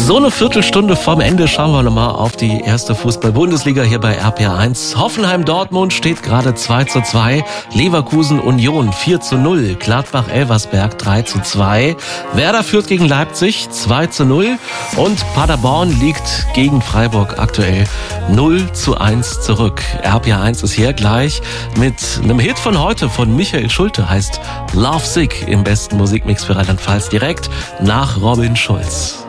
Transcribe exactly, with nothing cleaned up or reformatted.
So eine Viertelstunde vorm Ende schauen wir nochmal auf die erste Fußball-Bundesliga hier bei R P R eins. Hoffenheim-Dortmund steht gerade zwei zu zwei, Leverkusen-Union vier zu null, Gladbach-Elversberg drei zu zwei, Werder führt gegen Leipzig zwei zu null und Paderborn liegt gegen Freiburg aktuell null zu eins zurück. R P R eins ist hier gleich mit einem Hit von heute von Michael Schulte, heißt Love Sick im besten Musikmix für Rheinland-Pfalz, direkt nach Robin Schulz.